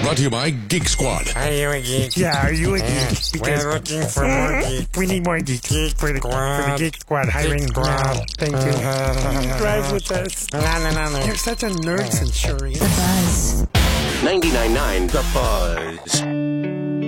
brought to you by Geek Squad. Are you a geek? Yeah, are you a Yeah, geek? Because we're looking for more geeks. we need more geeks for the Geek Squad hiring. Squad. Thank you. Drive with us. No. You're such a nerd, Centurion. The Buzz. 99.9 The Buzz.